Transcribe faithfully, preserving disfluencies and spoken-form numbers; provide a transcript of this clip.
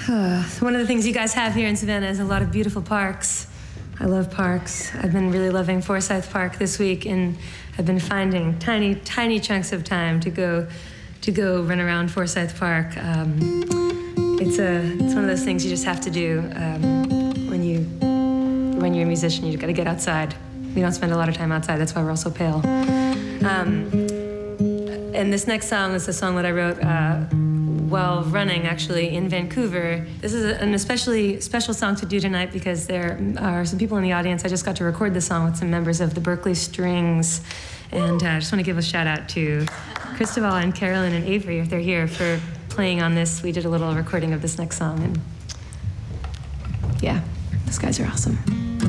One of the things you guys have here in Savannah is a lot of beautiful parks. I love parks. I've been really loving Forsyth Park this week, and I've been finding tiny, tiny chunks of time to go, to go run around Forsyth Park. Um, it's a, it's one of those things you just have to do um, when you, when you're a musician. You got to get outside. We don't spend a lot of time outside. That's why we're all so pale. Um, and this next song is a song that I wrote uh, while running, actually, in Vancouver. This is an especially special song to do tonight because there are some people in the audience. I just got to record this song with some members of the Berkeley Strings, and uh, I just want to give a shout out to Cristobal and Carolyn and Avery, if they're here, for playing on this. We did a little recording of this next song, and yeah, those guys are awesome.